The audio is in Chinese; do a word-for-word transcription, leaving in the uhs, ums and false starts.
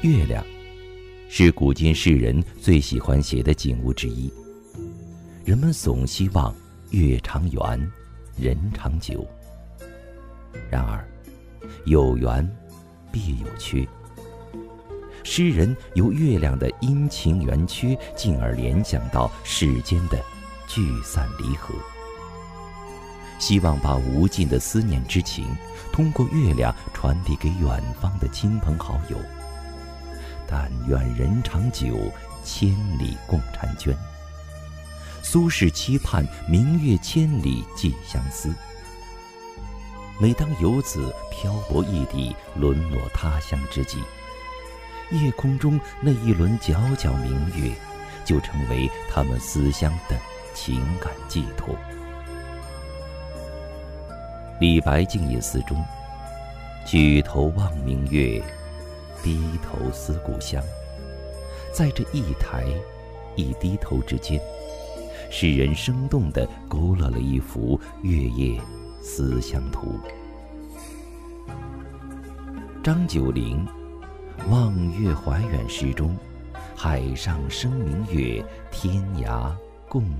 月亮是古今世人最喜欢写的景物之一，人们总希望月长圆，人长久。然而，有圆必有缺。诗人由月亮的阴晴圆缺，进而联想到世间的聚散离合，希望把无尽的思念之情通过月亮传递给远方的亲朋好友。但愿人长久，千里共婵娟。苏轼期盼明月千里寄相思。每当游子漂泊异地，沦落他乡之际，夜空中那一轮皎皎明月，就成为他们思乡的情感寄托。李白静夜思中，举头望明月，低头思故乡。在这一抬一低头之间，诗人生动地勾勒了一幅月夜思乡图。张九龄《望月怀远》诗中，海上生明月，天涯共